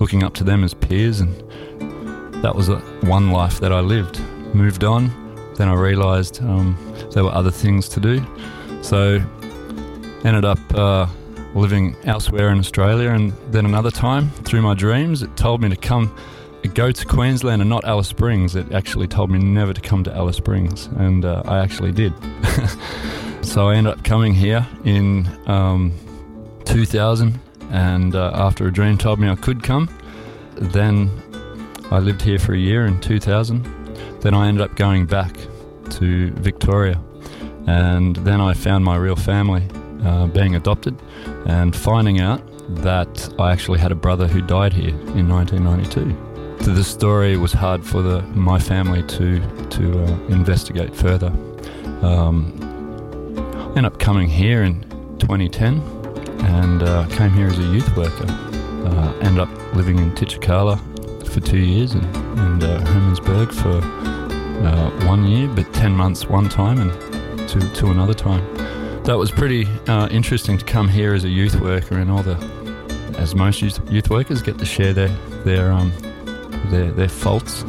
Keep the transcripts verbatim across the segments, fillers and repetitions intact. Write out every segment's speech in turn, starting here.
looking up to them as peers, and that was a, one life that I lived. Moved on, then I realised um, there were other things to do, so ended up uh, living elsewhere in Australia. And then another time, through my dreams, it told me to come, go to Queensland and not Alice Springs. It actually told me never to come to Alice Springs, and uh, I actually did. So I ended up coming here in um, two thousand, and uh, after a dream told me I could come, then I lived here for a year in two thousand. Then I ended up going back to Victoria, and then I found my real family, uh, being adopted, and finding out that I actually had a brother who died here in nineteen ninety-two. So this story was hard for the, my family to to uh, investigate further. Um, I ended up coming here in twenty ten, and uh, came here as a youth worker. Uh, ended up living in Titchakala for two years and, and uh, Hermannsburg for uh, one year, but ten months one time and to, to another time. That was pretty uh, interesting to come here as a youth worker, and all the, as most youth, youth workers get to share their their um their their faults.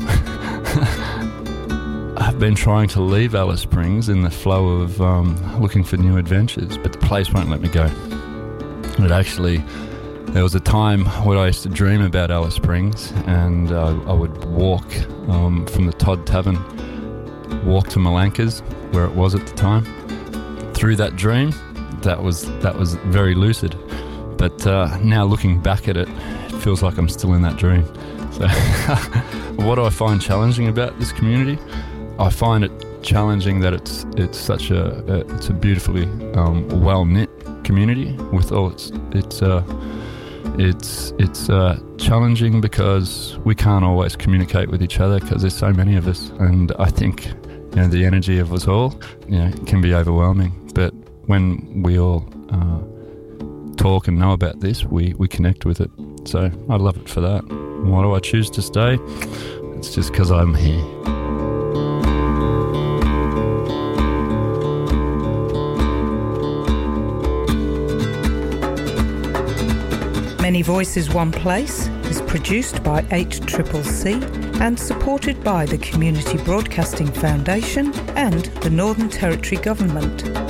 I've been trying to leave Alice Springs in the flow of um, looking for new adventures, but the place won't let me go. It actually, there was a time when I used to dream about Alice Springs, and uh, I would walk um, from the Todd Tavern, walk to Malankas, where it was at the time. Through that dream, that was that was very lucid. But uh, now looking back at it, it feels like I'm still in that dream. So what do I find challenging about this community? I find it challenging that it's it's such a, a it's a beautifully um, well knit community with all its its uh, it's it's uh, challenging because we can't always communicate with each other because there's so many of us, and I think, you know, the energy of us all, you know, can be overwhelming. But when we all uh, talk and know about this, we we connect with it. So I love it for that. Why do I choose to stay? It's just because I'm here. Many Voices One Place is produced by H C C C and supported by the Community Broadcasting Foundation and the Northern Territory Government.